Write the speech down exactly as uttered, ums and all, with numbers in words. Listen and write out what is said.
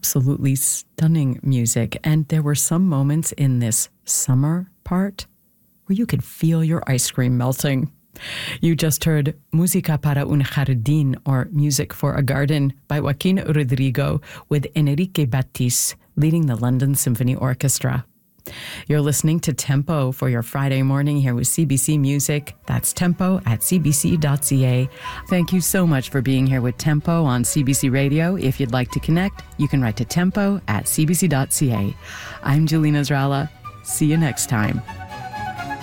absolutely stunning music. And there were some moments in this summer part where you could feel your ice cream melting. You just heard Música para un Jardín, or Music for a Garden, by Joaquin Rodrigo, with Enrique Batis leading the London Symphony Orchestra. You're listening to Tempo for your Friday morning here with C B C Music. That's tempo at c b c dot c a. Thank you so much for being here with Tempo on C B C Radio. If you'd like to connect, you can write to tempo at c b c dot c a. I'm Julina Zrala. See you next time.